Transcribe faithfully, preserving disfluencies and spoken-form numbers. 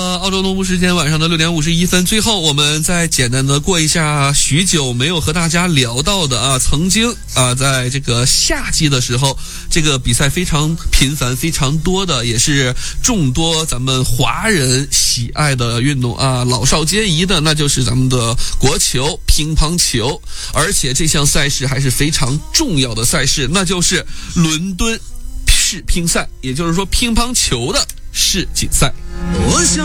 了澳洲东部时间晚上的六点五十一分，最后我们再简单的过一下许久没有和大家聊到的啊，曾经啊，在这个夏季的时候，这个比赛非常频繁、非常多的，也是众多咱们华人喜爱的运动啊，老少皆宜的，那就是咱们的国球乒乓球，而且这项赛事还是非常重要的赛事，那就是伦敦世乒赛，也就是说乒乓球的世锦赛。我想